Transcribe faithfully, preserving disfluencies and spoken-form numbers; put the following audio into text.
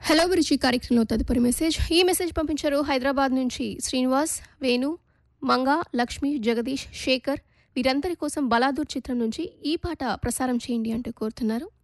Hello Guruji కార్యక్రమంలో తదుపరి message. ఈ మెసేజ్ పంపించారు హైదరాబాద్ నుంచి శ్రీనివాస్, వేణు, మంగా, లక్ష్మి, జగదీష్, శేఖర్. వీరందరి కోసం బలాదూర్ చిత్రం నుంచి ఈ పాట ప్రసారం చేయండి అంటూ కోరుతున్నారు.